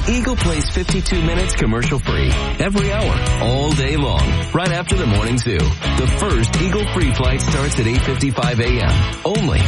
Eagle plays 52 minutes commercial-free every hour, all day long, right after the morning zoo. The first Eagle free flight starts at 8:55 a.m. only